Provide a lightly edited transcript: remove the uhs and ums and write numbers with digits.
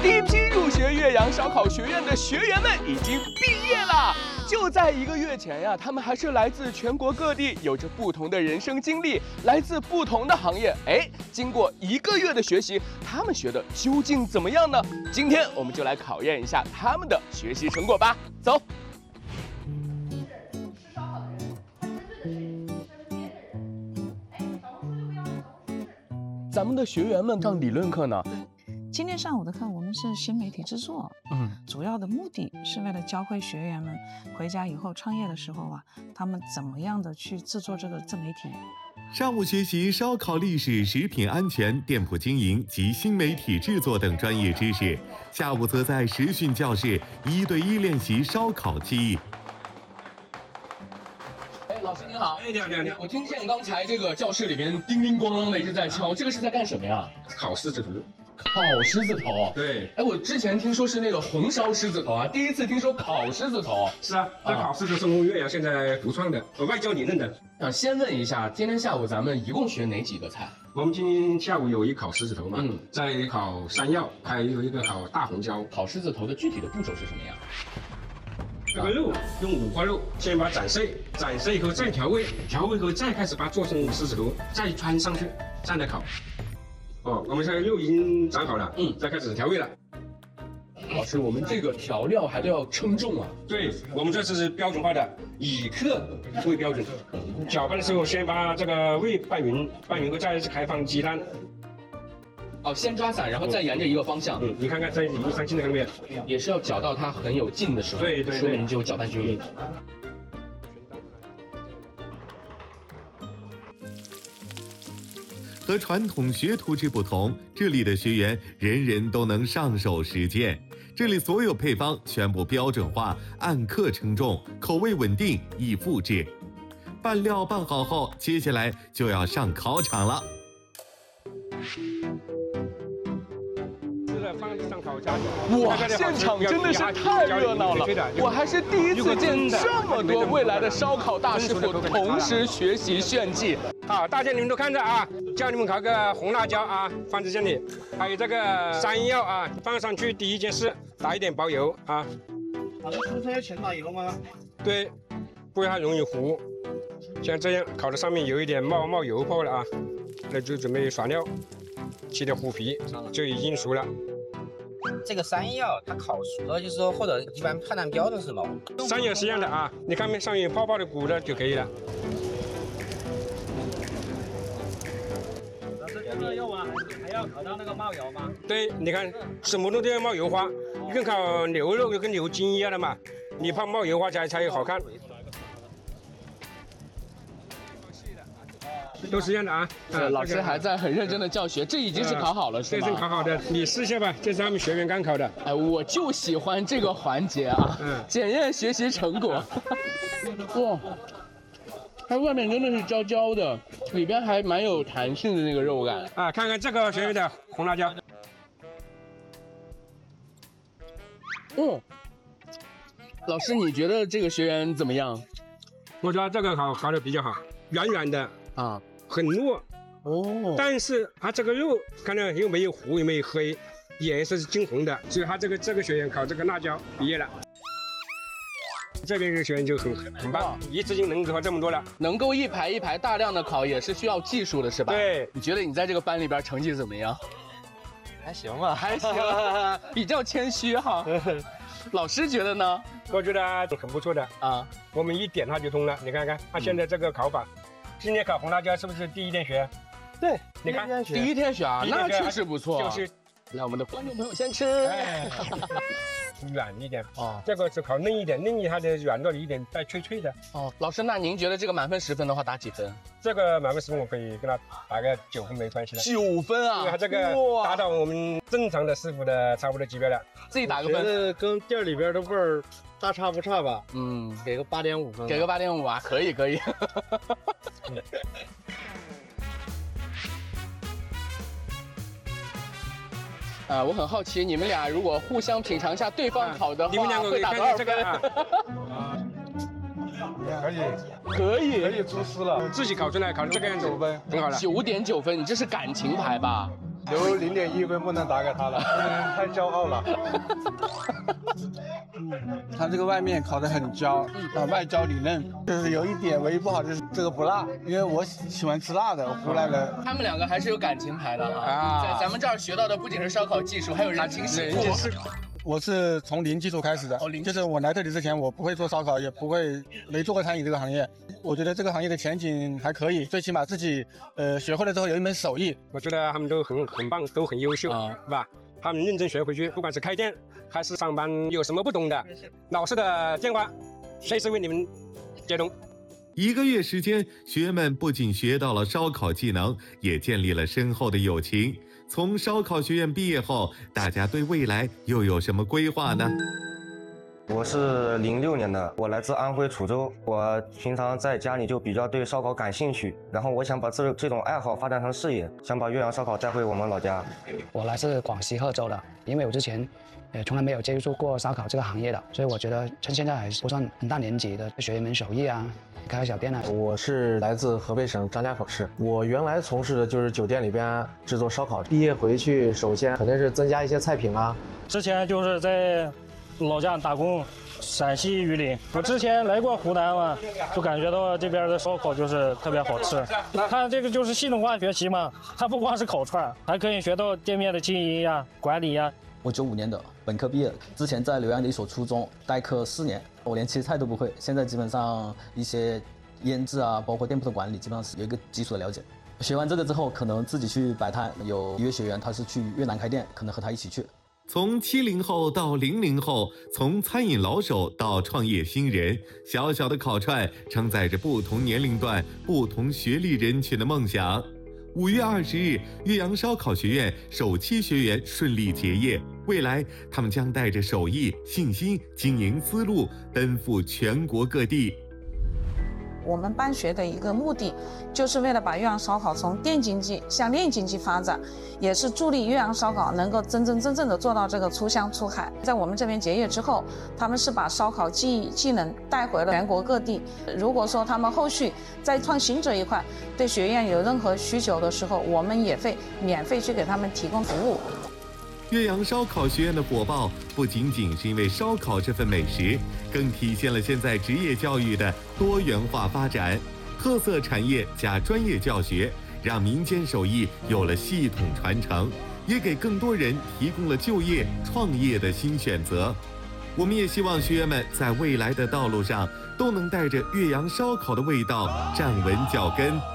第一批入学岳阳烧烤学院的学员们已经毕业了。就在1个月前呀，他们还是来自全国各地，有着不同的人生经历，来自不同的行业。经过1个月的学习，他们学的究竟怎么样呢？今天我们就来考验一下他们的学习成果吧。走。咱们的学员们上理论课呢。 今天上午的课我们是新媒体制作，主要的目的是为了教会学员们回家以后创业的时候啊，他们怎么样的去制作这个自媒体。 上午学习烧烤历史、食品安全、店铺经营及新媒体制作等专业知识，下午则在实训教室1对1练习烧烤技艺。 老师您好， 你好。 我听见刚才这个教室里边叮叮咣啷的一直在敲，这个是在干什么呀？ 烤狮子头。 烤狮子头， 对。 我之前听说是那个红烧狮子头啊，第一次听说烤狮子头。 是啊，这烤狮子是我们岳阳现在独创的，外焦里嫩的。 先问一下，今天下午咱们一共学哪几个菜？ 我们今天下午有一烤狮子头嘛，再烤山药，还有一个烤大红椒。 烤狮子头的具体的步骤是什么呀？ 这个肉用五花肉先把它斩碎，斩碎以后再调味，调味后再开始把它做成狮子头，再穿上去，再来烤。我们现在肉已经炸好了，再开始调味了。 老师，我们这个调料还都要称重啊？ 对，我们这是标准化的，以克为标准。搅拌的时候先把这个味拌匀，拌匀后再开放鸡蛋。 先抓散，然后再沿着一个方向。 你看看这一上劲的看到没有？ 也是要搅到它很有劲的时候， 对， 说明就搅拌均匀。 和传统学徒制不同，这里的学员人人都能上手实践。这里所有配方全部标准化，按克称重，口味稳定，易复制。拌料拌好后，接下来就要上烤场了。 哇，现场真的是太热闹了！我还是第一次见这么多未来的烧烤大师傅同时学习炫技。 好，大家你们都看着啊，教你们烤个红辣椒啊，放在这里，还有这个山药啊，放上去。第一件事，打一点薄油啊。 好的，是不是要全打油吗？ 对，不然它容易糊。像这样烤的上面有一点冒油泡了啊，那就准备刷料，去掉虎皮，就已经熟了。 这个山药它烤熟了，就是说或者一般判断标准是什么？ 山药是一样的啊，你看上面有泡泡的鼓的就可以了。 老师，这个要完还要烤到那个冒油吗？ 对，你看什么都要冒油花，跟烤牛肉跟牛筋一样的嘛，你怕冒油花才好看。都是一样的啊。 老师还在很认真的教学，这已经是烤好了是吗？ 这是烤好的，你试一下吧，这是他们学员刚烤的。 我就喜欢这个环节啊，检验学习成果。哇，它外面真的是焦焦的，里边还蛮有弹性的那个肉感啊。看看这个学员的红辣椒。 老师，你觉得这个学员怎么样？ 我觉得这个烤的比较好，软软的啊。 很糯但是它这个肉看到又没有糊又没有黑，颜色是金红的，所以他这个学员烤这个辣椒毕业了。这边这个学员就很棒，一次性能烤这么多了， 能够一排一排大量的烤也是需要技术的，是吧？ 对。 你觉得你在这个班里边成绩怎么样？ 还行吧， 还行，比较谦虚哈。老师觉得呢？ 我觉得很不错的啊，我们一点它就通了。你看看他现在这个烤法。今天烤红辣椒是不是第一天学？ 对， 你看第一天学啊，那确实不错。 就是让我们的观众朋友先吃， 软一点这个是烤嫩一点，嫩一它的软糯一点，带脆脆的。 老师，那您觉得这个满分10分的话打几分？ 这个满分10分我可以跟他打个9分没关系的。 9分啊？ 因为他这个达到我们正常的师傅的差不多级别了。 自己打个分。 觉得跟店里边的味儿大差不差吧？给个8.5分。 给个8.5啊，可以。我很好奇，你们俩如果互相品尝一下对方烤的话， 你们两个会打多少分？可以出师了， 自己烤出来烤成这个样子，很好了。 9.9分，你这是感情牌吧？ 留0.1分不能打给他了，不能太骄傲了。 它这个外面烤得很焦，外焦里嫩，就是有一点唯一不好就是这个不辣，因为我喜欢吃辣的，湖南人。 他们两个还是有感情牌的啊！在咱们这儿学到的不仅是烧烤技术，还有人情世故。 我是从零基础开始的，就是我来这里之前，我不会做烧烤，也没做过餐饮这个行业。我觉得这个行业的前景还可以，最起码自己学会了之后有一门手艺。 我觉得他们都很棒，都很优秀，是吧？他们认真学回去，不管是开店还是上班，有什么不懂的，老师的电话随时为你们接通。 1个月时间，学员们不仅学到了烧烤技能，也建立了深厚的友情。从烧烤学院毕业后，大家对未来又有什么规划呢？ 我是06年的，我来自安徽滁州。我平常在家里就比较对烧烤感兴趣，然后我想把这种爱好发展成事业，想把岳阳烧烤带回我们老家。 我来自广西贺州的，因为我之前从来没有接触过烧烤这个行业的，所以我觉得趁现在还不算很大年纪的，学一门手艺啊，开个小店啊。 我是来自河北省张家口市，我原来从事的就是酒店里边制作烧烤。毕业回去，首先肯定是增加一些菜品啊。 之前就是在老家打工，陕西榆林。我之前来过湖南嘛，就感觉到这边的烧烤就是特别好吃。它这个就是系统化学习嘛，它不光是烤串，还可以学到店面的经营呀、管理呀。 我95年的，本科毕业，之前在浏阳的一所初中代课4年，我连切菜都不会，现在基本上一些腌制啊，包括店铺的管理，基本上是有一个基础的了解。学完这个之后，可能自己去摆摊。有一位学员他是去越南开店，可能和他一起去。 从70后到00后，从餐饮老手到创业新人，小小的烤串承载着不同年龄段、不同学历人群的梦想。5月20日，岳阳烧烤学院首期学员顺利结业，未来他们将带着手艺、信心、经营思路，奔赴全国各地。 我们办学的一个目的，就是为了把岳阳烧烤从店经济向链经济发展，也是助力岳阳烧烤能够真正的做到这个出乡出海。在我们这边结业之后，他们是把烧烤技能带回了全国各地。如果说他们后续在创新这一块对学院有任何需求的时候，我们也会免费去给他们提供服务。 岳阳烧烤学院的火爆，不仅仅是因为烧烤这份美食，更体现了现在职业教育的多元化发展。特色产业加专业教学，让民间手艺有了系统传承，也给更多人提供了就业、创业的新选择。我们也希望学员们在未来的道路上，都能带着岳阳烧烤的味道站稳脚跟。